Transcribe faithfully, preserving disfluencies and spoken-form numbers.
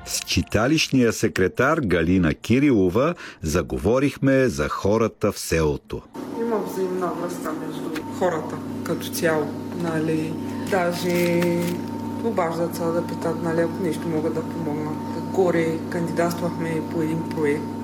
С читалищния секретар Галина Кирилова заговорихме за хората в селото. Има взаимна връзка между хората като цяло. Нали? Даже обаждат се да питат, нали, ако нещо могат да помогнат. Горе кандидатствахме по един проект